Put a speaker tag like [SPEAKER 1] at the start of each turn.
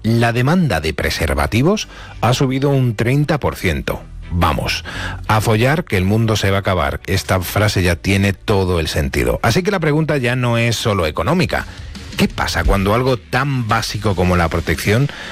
[SPEAKER 1] la demanda de preservativos ha subido un 30%. Vamos, a follar que el mundo se va a acabar. Esta frase ya tiene todo el sentido. Así que la pregunta ya no es solo económica. ¿Qué pasa cuando algo tan básico como la protección